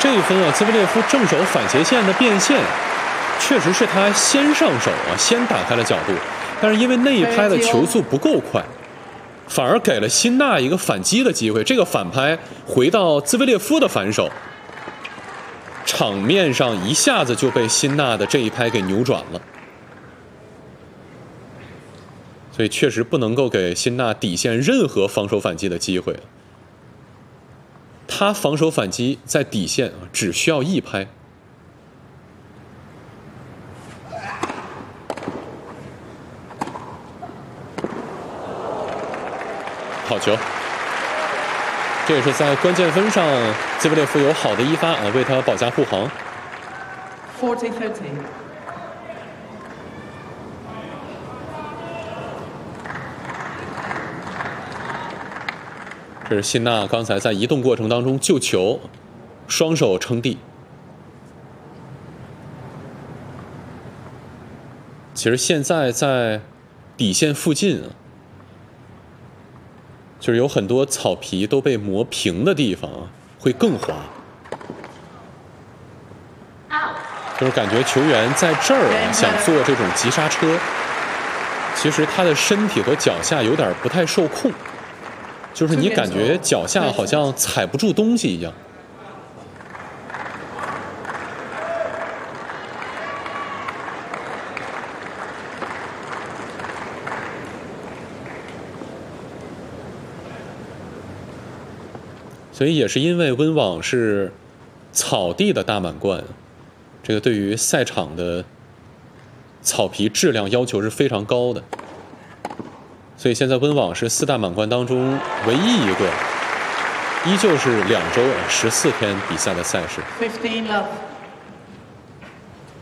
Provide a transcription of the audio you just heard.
这一分啊，兹维列夫正手反斜线的变线，确实是他先上手啊，先打开了角度，但是因为那一拍的球速不够快，反而给了辛纳一个反击的机会。这个反拍回到兹维列夫的反手，场面上一下子就被辛纳的这一拍给扭转了。所以确实不能够给辛纳底线任何防守反击的机会。他防守反击在底线只需要一拍。好球，这也是在关键分上兹维列夫有好的一发啊，为他保驾护航。 40-30。 这是辛纳刚才在移动过程当中救球，双手撑地。其实现在在底线附近就是有很多草皮都被磨平的地方会更滑。就是感觉球员在这儿想做这种急刹车，其实他的身体和脚下有点不太受控。就是你感觉脚下好像踩不住东西一样。所以也是因为温网是草地的大满贯，这个对于赛场的草皮质量要求是非常高的。所以现在温网是4大满贯当中唯一一个依旧是2周14天比赛的赛事。 15 love。